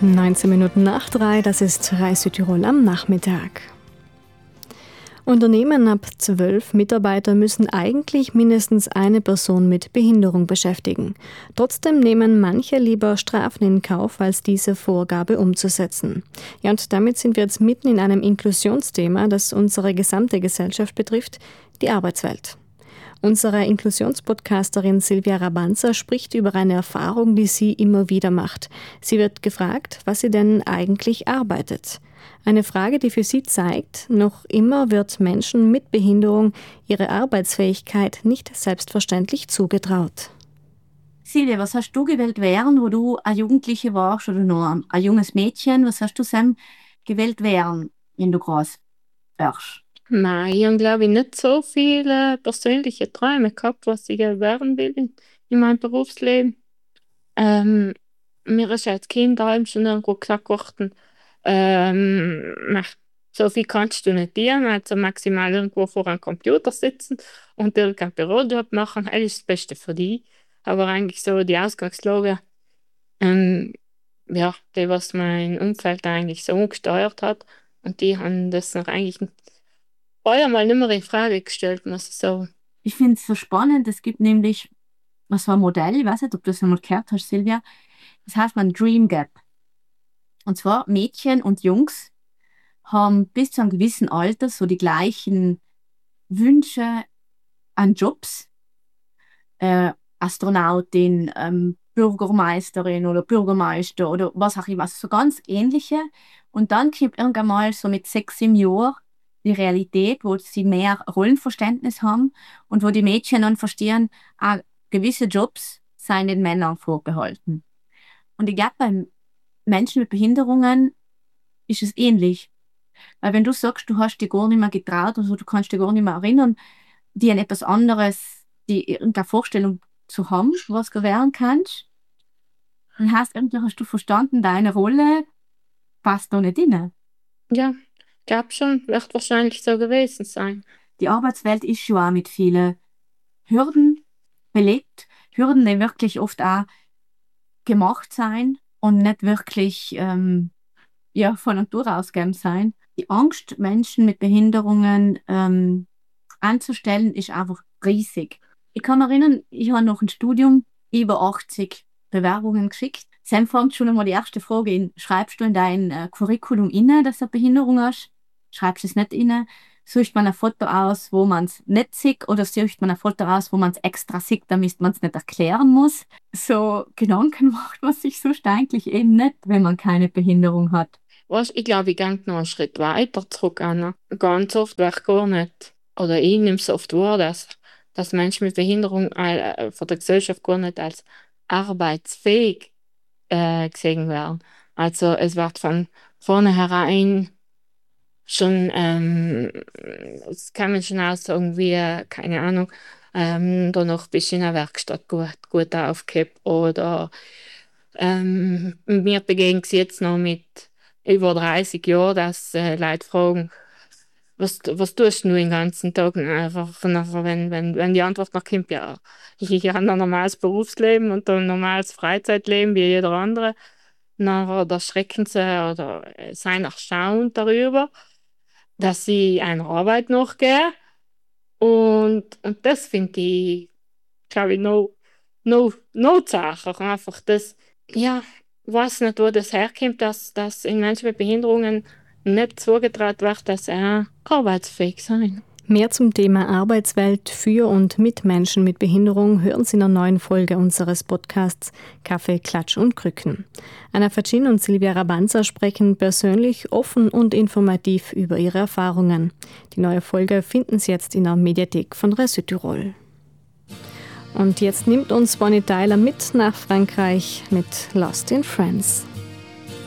19 Minuten nach 3, das ist Rai Südtirol am Nachmittag. Unternehmen ab 12 Mitarbeiter müssen eigentlich mindestens eine Person mit Behinderung beschäftigen. Trotzdem nehmen manche lieber Strafen in Kauf, als diese Vorgabe umzusetzen. Ja, und damit sind wir jetzt mitten in einem Inklusionsthema, das unsere gesamte Gesellschaft betrifft, die Arbeitswelt. Unsere Inklusionspodcasterin Silvia Rabanza spricht über eine Erfahrung, die sie immer wieder macht. Sie wird gefragt, was sie denn eigentlich arbeitet. Eine Frage, die für sie zeigt, noch immer wird Menschen mit Behinderung ihre Arbeitsfähigkeit nicht selbstverständlich zugetraut. Silvia, was hast du gewählt werden, wo du eine Jugendliche warst oder noch ein junges Mädchen? Was hast du Sam gewählt werden, wenn du groß wärst? Nein, ich habe, glaube ich, nicht so viele persönliche Träume gehabt, was ich werden will in meinem Berufsleben. Mir ist als Kind allem schon irgendwo gesagt worden, na, so viel kannst du nicht dienen, also maximal irgendwo vor einem Computer sitzen und irgendeinen Bürojob machen, das ist das Beste für dich. Aber eigentlich so die Ausgangslage, ja, die, was mein Umfeld eigentlich so gesteuert hat, und die haben das noch eigentlich vorher mal nicht mehr in Frage gestellt, muss ich sagen. Ich finde es so spannend, es gibt nämlich, was war ein Modell, ich weiß nicht, ob du das einmal gehört hast, Silvia, das heißt man Dream Gap. Und zwar Mädchen und Jungs haben bis zu einem gewissen Alter so die gleichen Wünsche an Jobs. Astronautin, Bürgermeisterin oder Bürgermeister oder was auch immer, also so ganz ähnliche. Und dann kommt irgendwann mal so mit 6, 7 Jahren die Realität, wo sie mehr Rollenverständnis haben und wo die Mädchen dann verstehen, gewisse Jobs seien den Männern vorbehalten. Und ich glaube, bei Menschen mit Behinderungen ist es ähnlich. Weil wenn du sagst, du hast dich gar nicht mehr getraut, also du kannst dich gar nicht mehr erinnern, dir an etwas anderes, die irgendeine Vorstellung zu haben, was du werden kannst, dann irgendwie hast du verstanden, deine Rolle passt da nicht rein. Ja, glaube schon, wird wahrscheinlich so gewesen sein. Die Arbeitswelt ist schon auch mit vielen Hürden belegt. Hürden, die wirklich oft auch gemacht sein und nicht wirklich von Natur aus gegeben sein. Die Angst, Menschen mit Behinderungen anzustellen, ist einfach riesig. Ich kann mich erinnern, ich habe nach dem Studium über 80 Bewerbungen geschickt. Dann fängt schon einmal die erste Frage in, schreibst du in dein Curriculum inne, dass du eine Behinderung hast? Schreibst du es nicht inne? Sucht man ein Foto aus, wo man es nicht sieht, oder sucht man ein Foto aus, wo man es extra sieht, damit man es nicht erklären muss? So Gedanken macht man sich sonst eigentlich eben nicht, wenn man keine Behinderung hat. Ich glaube, ich gehe noch einen Schritt weiter zurück, Anna. Ganz oft wäre gar nicht, oder ich nehme es oft wahr, dass Menschen mit Behinderung von der Gesellschaft gar nicht als arbeitsfähig gesehen werden. Also es wird von vornherein schon, das kann man schon auch sagen, wie, keine Ahnung, da noch ein bisschen in der Werkstatt gut aufgehabt oder mir begegnet es jetzt noch mit über 30 Jahren, dass Leute fragen, was tust du den ganzen Tag? Einfach nachher, wenn die Antwort noch kommt, ja, ich habe ein normales Berufsleben und ein normales Freizeitleben wie jeder andere. Nachher da schrecken sie oder seien erstaunt darüber, dass sie einer Arbeit nachgehen. Und das finde ich, glaube ich, noch zacher. Einfach das, ja, ich weiß nicht, wo das herkommt, dass in Menschen mit Behinderungen nicht zugetraut wird, dass sie arbeitsfähig sind. Mehr zum Thema Arbeitswelt für und mit Menschen mit Behinderung hören Sie in einer neuen Folge unseres Podcasts Kaffee, Klatsch und Krücken. Anna Facin und Silvia Rabanza sprechen persönlich, offen und informativ über ihre Erfahrungen. Die neue Folge finden Sie jetzt in der Mediathek von Rai Südtirol. Und jetzt nimmt uns Bonnie Tyler mit nach Frankreich mit Lost in France.